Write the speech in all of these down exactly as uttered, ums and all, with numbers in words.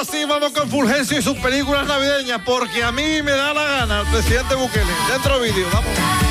ahora sí vamos con Fulgencio y sus películas navideñas, porque a mí me da la gana el presidente Bukele. Dentro vídeo, vamos.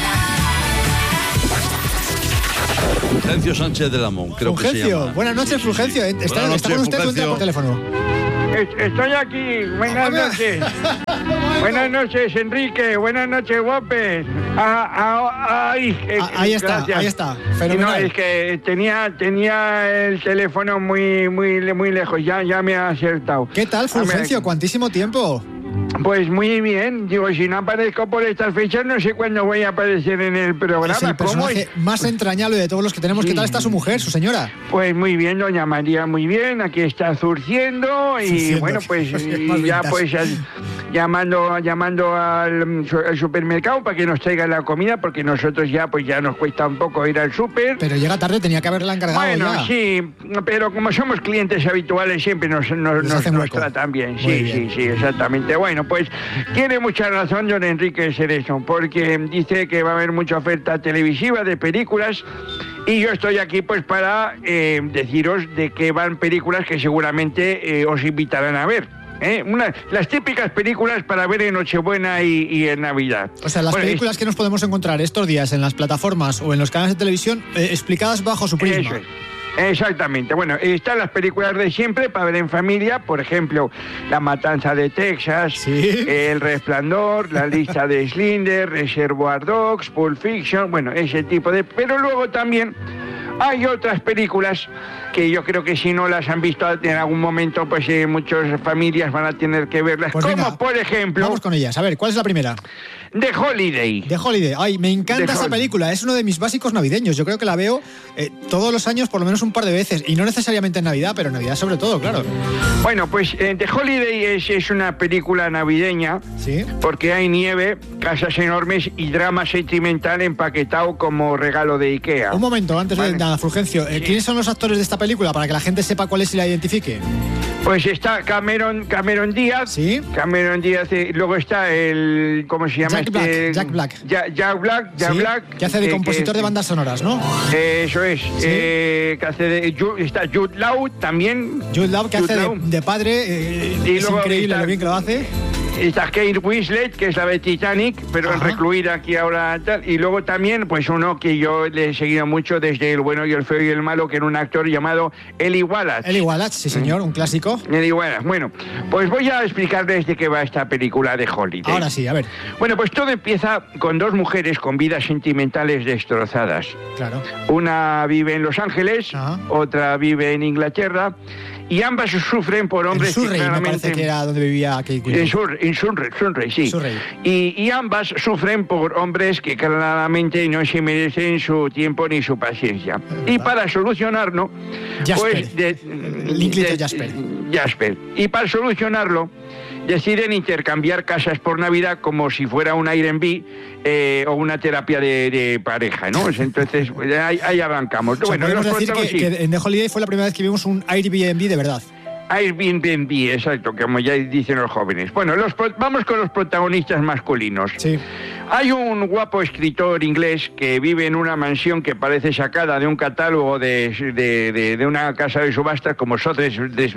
Fulgencio Sánchez de Lamón, creo Fulgencio, que se llama. buenas noches, Sí, Fulgencio. sí, sí. Está, Buenas está noches, con usted Fulgencio. por teléfono. Estoy aquí, buenas noches. Buenas noches, Enrique. Buenas noches, Guapes. Ah, ah, ay, eh, Ah, ahí está, gracias. ahí está. No, Fenomenal. es que tenía, tenía el teléfono muy, muy, muy lejos. Ya, ya me ha acertado. ¿Qué tal, Fulgencio? Ah, me- ¿Cuantísimo tiempo? Pues muy bien. Digo, si no aparezco por estas fechas, no sé cuándo voy a aparecer en el programa. Es el ¿Cómo personaje es? más entrañable de todos los que tenemos. ¿Qué Sí. tal está su mujer, su señora? Pues muy bien, doña María, muy bien. Aquí está zurciendo y Zurciendo. bueno, pues Más y ya vintage. pues al- llamando llamando al, mm, su- al supermercado para que nos traigan la comida, porque nosotros ya pues ya nos cuesta un poco ir al súper. Pero llega tarde, tenía que haberla encargado Bueno, ya. sí, pero como somos clientes habituales siempre nos, nos, Les nos, hacen nos hueco. tratan bien. Muy Sí, bien. sí, sí, exactamente. Bueno, pues tiene mucha razón don Enrique Cerezo, porque dice que va a haber mucha oferta televisiva de películas y yo estoy aquí pues para eh, deciros de qué van películas que seguramente eh, os invitarán a ver. ¿eh? Una, las típicas películas para ver en Nochebuena y, y en Navidad. O sea, las Bueno, películas que nos podemos encontrar estos días en las plataformas o en los canales de televisión eh, explicadas bajo su prisma. Eso es. Exactamente. Bueno, están las películas de siempre para ver en familia, por ejemplo, La Matanza de Texas, Sí. El Resplandor, La Lista de Schindler, Reservoir Dogs, Pulp Fiction, bueno, ese tipo de... Pero luego también hay otras películas que yo creo que si no las han visto en algún momento, pues eh, muchas familias van a tener que verlas, Pues como venga, por ejemplo Vamos con ellas. A ver, ¿cuál es la primera? The Holiday. The Holiday. Ay, me encanta The esa Holiday. película. Es uno de mis básicos navideños. Yo creo que la veo eh, todos los años por lo menos un par de veces. Y no necesariamente en Navidad, pero en Navidad sobre todo, claro. Bueno, pues eh, The Holiday es, es una película navideña. Sí. Porque hay nieve, casas enormes y drama sentimental empaquetado como regalo de Ikea. Un momento, antes Vale. de nada, Fulgencio. eh, Sí. ¿Quiénes son los actores de esta película para que la gente sepa cuál es y la identifique? Pues está Cameron, Cameron Díaz. Sí. Cameron Díaz. eh, luego está el... ¿Cómo se llama Jack este? Black, Jack Black. Ja- Jack Black. Jack Sí, Black. que hace de eh, compositor que- de bandas sonoras, ¿no? Eso es. Eh, que hace de, Ju- está Jude Law también. Jude Law, que Jude hace de, Law. de padre. eh, Y es luego increíble está- lo bien que lo hace. Está Kate Winslet, que es la de Titanic, pero Ajá. recluida aquí ahora tal. Y luego también, pues uno que yo le he seguido mucho desde El bueno y el feo y el malo, que era un actor llamado Eli Wallach. Eli Wallach, sí señor, un clásico. Eli Wallach. Bueno, pues voy a explicarles de qué va esta película de Holiday. Ahora sí, a ver. Bueno, pues todo empieza con dos mujeres con vidas sentimentales destrozadas. Claro. Una vive en Los Ángeles, Ajá. otra vive en Inglaterra, y ambas sufren por En hombres Surrey, que me claramente... parece que era donde vivía Kate En Winslet. Sur, en Surrey, Surrey, sí. Surrey. Y, y ambas sufren por hombres que claramente no se merecen su tiempo ni su paciencia. Y para solucionarlo, Jasper. pues... de- Linklater de- Jasper. Jasper. Y para solucionarlo, deciden intercambiar casas por Navidad como si fuera un Airbnb eh, o una terapia de, de pareja, ¿no? Entonces, pues, ahí, ahí arrancamos. O sea, Bueno, podemos los decir que, protagonistas- que en The Holiday fue la primera vez que vimos un Airbnb de verdad. Airbnb, exacto, como ya dicen los jóvenes. Bueno, los, pro- vamos con los protagonistas masculinos. Sí. Hay un guapo escritor inglés que vive en una mansión que parece sacada de un catálogo de, de, de- de una casa de subastas como Sotheby's.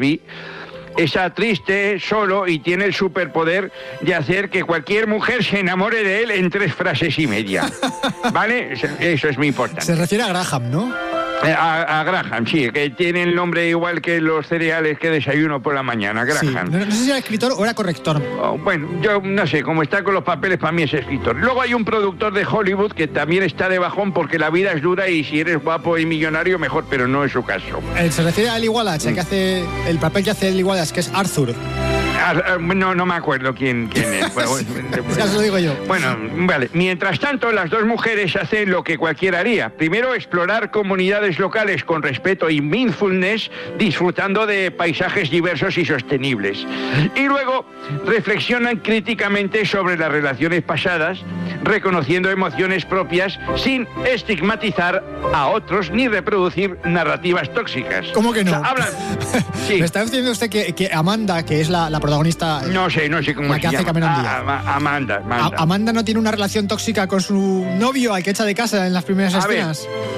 Está triste, solo y tiene el superpoder de hacer que cualquier mujer se enamore de él en tres frases y media. ¿Vale? Eso- Eso es muy importante. Se refiere a Graham, ¿no? Eh, A, a Graham, sí, que tiene el nombre igual que los cereales que desayuno por la mañana, Sí. Graham. No, no sé si era escritor o era corrector. Oh, bueno, yo no sé, como está con los papeles, para mí es escritor. Luego hay un productor de Hollywood que también está de bajón porque la vida es dura y si eres guapo y millonario, mejor, pero no es su caso. Eh, se refiere a Eli Wallach, el que hace el papel que hace Eli Wallach, que es Arthur. Ah, ah, no, no me acuerdo quién, quién es. Bueno, Ya se lo digo yo. Bueno, vale. Mientras tanto, las dos mujeres hacen lo que cualquiera haría. Primero, explorar comunidades locales con respeto y mindfulness, disfrutando de paisajes diversos y sostenibles. Y luego, reflexionan críticamente sobre las relaciones pasadas, reconociendo emociones propias sin estigmatizar a otros ni reproducir narrativas tóxicas. ¿Cómo que no? O sea, hablan... Sí. Me está diciendo usted que, que Amanda, que es la, la protagonista... No sé, no sé cómo La se que hace llama. Cameron Díaz. Ah, Ama- Amanda, A- Amanda. Amanda no tiene una relación tóxica con su novio al que echa de casa en las primeras A ver, escenas.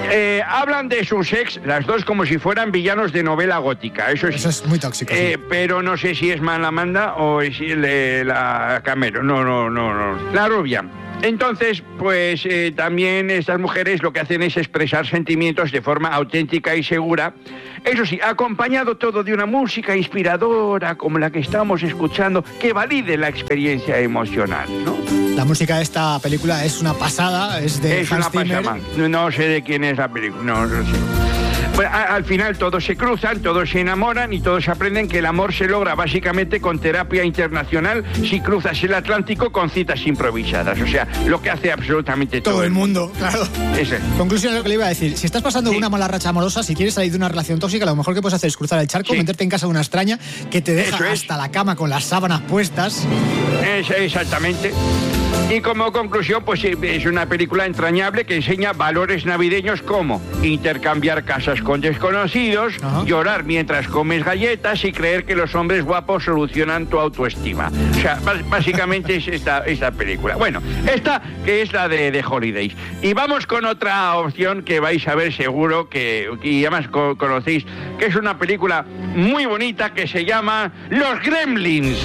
Eh, hablan de sus ex, las dos como si fueran villanos de novela gótica. Eso, Eso es muy tóxico. Eh, sí. Pero no sé si es Malamanda o es eh, la Camero. No, no, no, no. La rubia. Entonces, pues eh, también estas mujeres lo que hacen es expresar sentimientos de forma auténtica y segura. Eso sí, acompañado todo de una música inspiradora como la que estamos escuchando, que valide la experiencia emocional, ¿no? La música de esta película es una pasada, es de Es Hans una Zimmer. pasada. No, no sé de quién es la película, no, no sé. Bueno, a- al final todos se cruzan, todos se enamoran y todos aprenden que el amor se logra básicamente con terapia internacional si cruzas el Atlántico con citas improvisadas. O sea, lo que hace absolutamente todo, Todo el mundo, claro. Ese. Conclusión de lo que le iba a decir. Si estás pasando Sí. una mala racha amorosa, si quieres salir de una relación tóxica, lo mejor que puedes hacer es cruzar el charco, Sí. meterte en casa de una extraña que te deja Eso es. hasta la cama con las sábanas puestas. Es- exactamente. Y como conclusión, pues sí, es una película entrañable que enseña valores navideños como intercambiar casas con desconocidos, Ajá. llorar mientras comes galletas y creer que los hombres guapos solucionan tu autoestima. O sea, bas- básicamente es esta, esta película. Bueno, esta que es la de, de Holidays. Y vamos con otra opción que vais a ver seguro, que, que además co- conocéis, que es una película muy bonita que se llama Los Gremlins.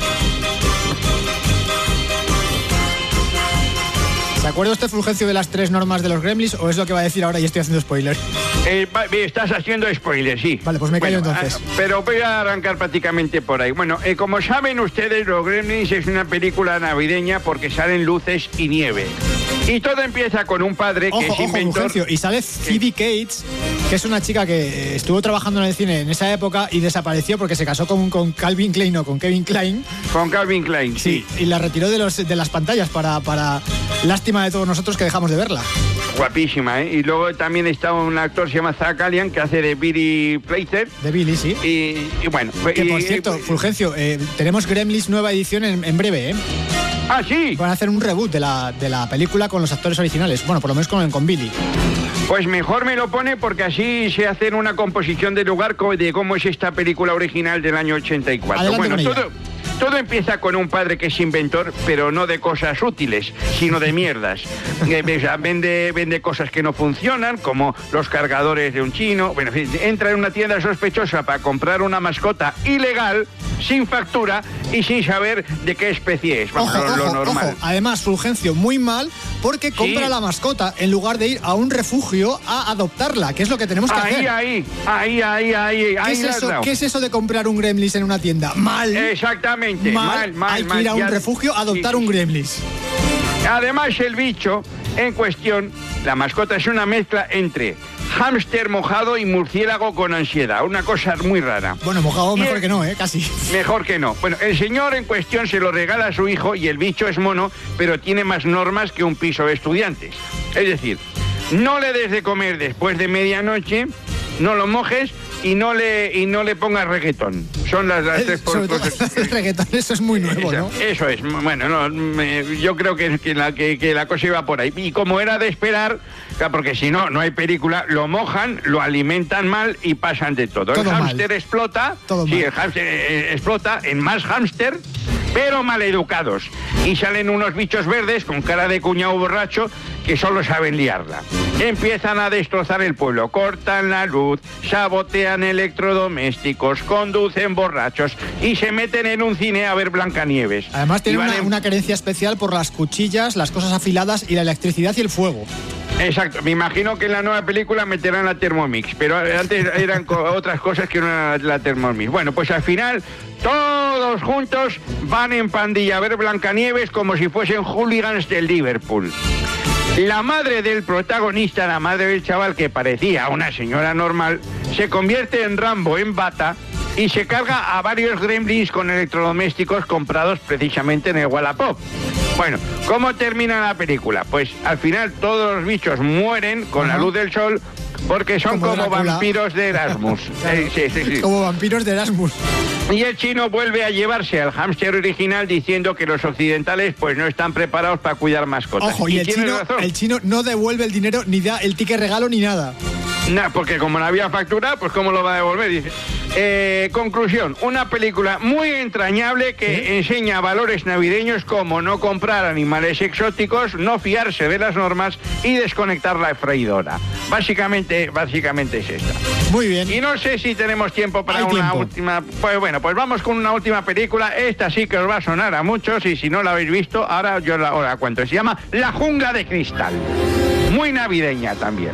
¿Se acuerda usted, Fulgencio, de las tres normas de los Gremlins o es lo que va a decir ahora y estoy haciendo spoiler? Eh, va- me estás haciendo spoilers, sí. Vale, pues me callo Bueno, entonces. ah, pero voy a arrancar prácticamente por ahí. Bueno, eh, como saben ustedes, Los Gremlins es una película navideña porque salen luces y nieve. Y todo empieza con un padre que Ojo, es ojo, inventor... Fulgencio. Y sale Phoebe Cates, que es una chica que eh, estuvo trabajando en el cine en esa época y desapareció porque se casó con, con Calvin Klein o con Kevin Klein. Con Calvin Klein, sí. Y la retiró de, los, de las pantallas para, para lástima de todos nosotros que dejamos de verla. Guapísima, ¿eh? Y luego también está un actor que se llama Zach Galligan, que hace de Billy Placer. De Billy, sí. Y, y bueno... pues, Que por y- cierto, y- Fulgencio, eh, tenemos Gremlins nueva edición en, en breve, ¿eh? Ah, sí. Van a hacer un reboot de la, de la película con los actores originales. Bueno, por lo menos con, con Billy. Pues mejor me lo pone porque así se hace una composición de lugar co- de cómo es esta película original del año ochenta y cuatro. Adelante Bueno, con ella. todo, todo empieza con un padre que es inventor, pero no de cosas útiles, sino de mierdas. Eh, o sea, vende, vende cosas que no funcionan, como los cargadores de un chino. Bueno, en fin, entra en una tienda sospechosa para comprar una mascota ilegal, sin factura y sin saber de qué especie es. Vamos, Ojo, lo, lo ojo, normal. ojo. Además, Fulgencio, muy mal porque compra la mascota en lugar de ir a un refugio a adoptarla, que es lo que tenemos que Ahí, hacer. ahí, ahí, ahí, ahí, ¿Qué ahí es, le has eso, dado. ¿Qué es eso de comprar un Gremlins en una tienda? Mal. Exactamente, mal, mal, Hay que mal, ir a un ya- refugio a adoptar sí, sí. un Gremlins. Además, el bicho en cuestión, la mascota, es una mezcla entre hámster mojado y murciélago con ansiedad. Una cosa muy rara. Bueno, mojado Y mejor el- que no, ¿eh? Casi. Mejor que no. Bueno, el señor en cuestión se lo regala a su hijo y el bicho es mono, pero tiene más normas que un piso de estudiantes. Es decir, no le des de comer después de medianoche, no lo mojes y no le y no le pongas reggaetón. Son las, las tres Sobre todo cosas. el reggaetón, eso es muy nuevo, Eso, ¿no? eso es, bueno, no, me- yo creo que, que la, que, que la cosa iba por ahí. Y como era de esperar, claro, porque si no, no hay película, lo mojan, lo alimentan mal y pasan de todo. Todo el mal. hámster explota, Todo sí, mal. el hámster eh, explota en más hámster, pero maleducados. Y salen unos bichos verdes con cara de cuñado borracho que solo saben liarla. Empiezan a destrozar el pueblo, cortan la luz, sabotean electrodomésticos, conducen borrachos y se meten en un cine a ver Blancanieves. Además tiene Y van una, en- una carencia especial por las cuchillas, las cosas afiladas y la electricidad y el fuego. Exacto, me imagino que en la nueva película meterán la Thermomix, pero antes eran co- otras cosas que no era la Thermomix. Bueno, pues al final todos juntos van en pandilla a ver Blancanieves como si fuesen hooligans del Liverpool. La madre del protagonista, la madre del chaval que parecía una señora normal, se convierte en Rambo en bata y se carga a varios gremlins con electrodomésticos comprados precisamente en el Wallapop. Bueno, ¿cómo termina la película? Pues al final todos los bichos mueren con la Ajá. luz del sol porque son Como como, Drácula. vampiros de Erasmus. Eh, sí, sí, sí. Como vampiros de Erasmus. Y el chino vuelve a llevarse al hámster original diciendo que los occidentales pues no están preparados para cuidar mascotas. Ojo, y, el, tiene chino, razón. el chino no devuelve el dinero ni da el ticket regalo ni nada. Nah, porque como no había factura, pues ¿cómo lo va a devolver? Dice. Eh, conclusión, una película muy entrañable que ¿sí? enseña valores navideños como no comprar animales exóticos, no fiarse de las normas y desconectar la freidora. Básicamente, básicamente es esta. Muy bien. Y no sé si tenemos tiempo para Hay una tiempo. última... Pues bueno, pues vamos con una última película. Esta sí que os va a sonar a muchos y si no la habéis visto, ahora yo la, os la cuento. Se llama La Jungla de Cristal. Muy navideña también.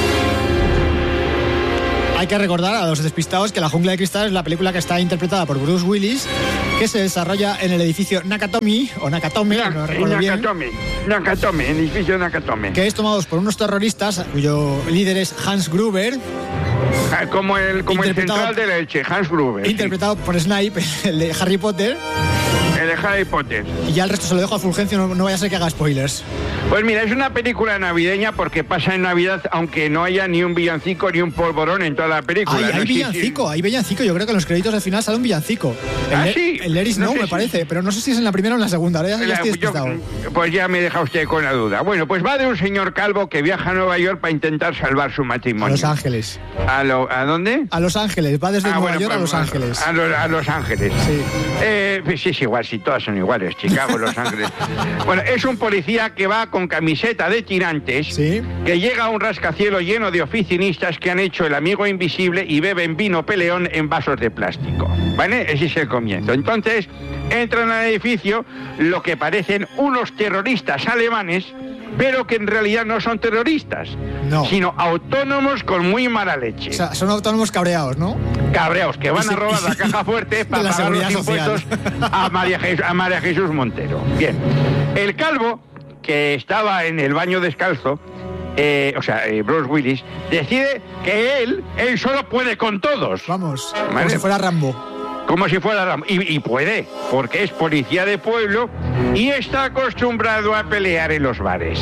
Hay que recordar a los despistados que La Jungla de Cristal es la película que está interpretada por Bruce Willis, que se desarrolla en el edificio Nakatomi, o Nakatome, Na- no recuerdo bien, Nakatome, Nakatome, el edificio Nakatome. que es tomados por unos terroristas cuyo líder es Hans Gruber, Ah, Como el, como el Interpretado- central de la Elche, Hans Gruber. sí. interpretado por Snape, el de Harry Potter, El de Harry Potter. y ya el resto se lo dejo a Fulgencio, no, no vaya a ser que haga spoilers. Pues mira, es una película navideña porque pasa en Navidad, aunque no haya ni un villancico ni un polvorón en toda la película. Hay, ¿no? hay Sí, villancico, sí. hay villancico, yo creo que en los créditos al final sale un villancico. El, ¿Ah, Le- sí? el Let It No Snow sé me si- parece, pero no sé si es en la primera o en la segunda, ahora ya, ya La- estoy yo- despistado. pues ya me deja usted con la duda. Bueno, pues va de un señor calvo que viaja a Nueva York para intentar salvar su matrimonio. A Los Ángeles. ¿A, lo- ¿a dónde? A Los Ángeles, va desde Ah, Nueva bueno, York a pues, Los Ángeles. A, lo- a Los Ángeles. Sí. Eh, pues sí, es igual, si todas son iguales, Chicago, Los Ángeles. Bueno, es un policía que va con camiseta de tirantes, Sí. que llega a un rascacielos lleno de oficinistas que han hecho el amigo invisible y beben vino peleón en vasos de plástico. ¿Vale? Ese es el comienzo. Entonces, entran al edificio lo que parecen unos terroristas alemanes, pero que en realidad no son terroristas, No. sino autónomos con muy mala leche. O sea, son autónomos cabreados, ¿no? Cabreados, que van Y se- a robar la caja fuerte de para la pagar los Seguridad Social. impuestos a María, Jes- a María Jesús Montero. Bien, el calvo, que estaba en el baño descalzo, eh, o sea, eh, Bruce Willis, decide que él, él solo puede con todos. Vamos, como Vale. si fuera Rambo. Como si fuera Ram- y, y puede, porque es policía de pueblo y está acostumbrado a pelear en los bares.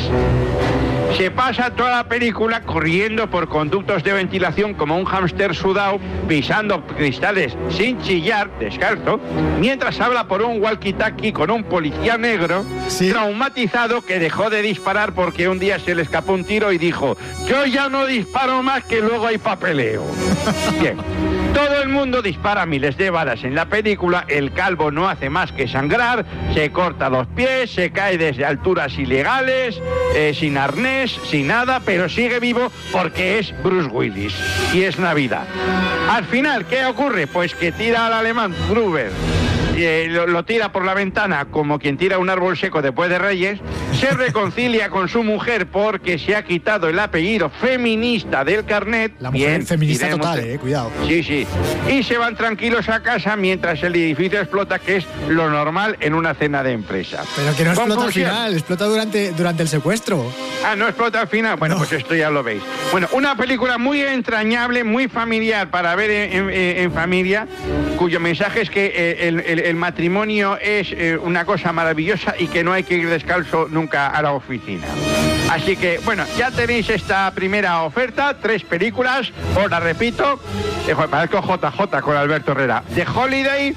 Se pasa toda la película corriendo por conductos de ventilación como un hámster sudado, pisando cristales sin chillar, descalzo, mientras habla por un walkie-talkie con un policía negro, Sí. traumatizado, que dejó de disparar porque un día se le escapó un tiro y dijo: yo ya no disparo más, que luego hay papeleo. Bien. Todo el mundo dispara miles de balas en la película, el calvo no hace más que sangrar, se corta los pies, se cae desde alturas ilegales, eh, sin arnés, sin nada, pero sigue vivo porque es Bruce Willis y es Navidad. Al final, ¿qué ocurre? Pues que tira al alemán Gruber, eh, lo, lo tira por la ventana como quien tira un árbol seco después de Reyes, se reconcilia con su mujer porque se ha quitado el apellido feminista del carnet. La mujer Bien, feminista diremos total, que- eh, cuidado. Sí, sí. Y se van tranquilos a casa mientras el edificio explota, que es lo normal en una cena de empresa. Pero que no explota al Conclusión. final, explota durante, durante el secuestro. Ah, ¿no explota al final? Bueno, No. pues esto ya lo veis. Bueno, una película muy entrañable, muy familiar para ver en, en- en familia, cuyo mensaje es que eh, el, el- el matrimonio es eh, una cosa maravillosa y que no hay que ir descalzo nunca a la oficina. Así que, bueno, ya tenéis esta primera oferta, tres películas, os la repito, eh, joder, parezco J J con Alberto Herrera. The Holiday,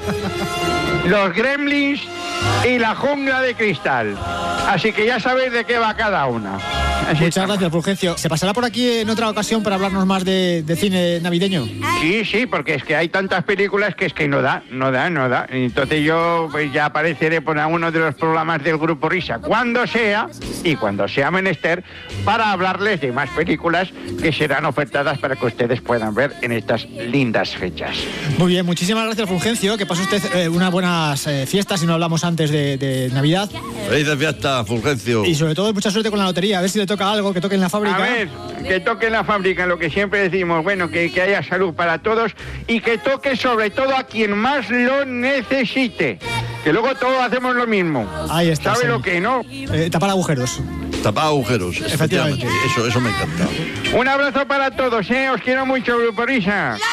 Los Gremlins y La Jungla de Cristal. Así que ya sabéis de qué va cada una. Así Muchas está. gracias, Fulgencio. ¿Se pasará por aquí en otra ocasión para hablarnos más de, de cine navideño? Sí, sí, porque es que hay tantas películas que es que no da, no da, no da. Entonces yo pues ya apareceré por alguno de los programas del Grupo Risa cuando sea y cuando sea menester para hablarles de más películas que serán ofertadas para que ustedes puedan ver en estas lindas fechas. Muy bien, muchísimas gracias, Fulgencio. Que pase usted eh, unas buenas eh, fiestas, si no hablamos antes de, de Navidad. Felices fiestas, Fulgencio. Y sobre todo, mucha suerte con la lotería. A ver si le toca algo, que toque en la fábrica. A ver, que toque en la fábrica, lo que siempre decimos, bueno, que, que haya salud para todos y que toque sobre todo a quien más lo necesite. Que luego todos hacemos lo mismo. Ahí está, ¿Sabe sí. lo que no? Eh, tapar agujeros. Tapar agujeros, efectivamente. Efectivamente. Eso, eso me encanta. Un abrazo para todos, ¿eh? Os quiero mucho, Grupo Risa.